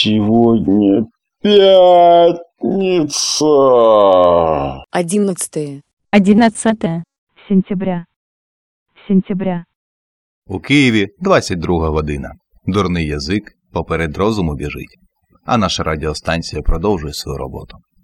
Сегодня пятница. 11 сентября. У Києві 22 година. Дурний язик поперед розуму біжить. А наша радіостанція продовжує свою роботу.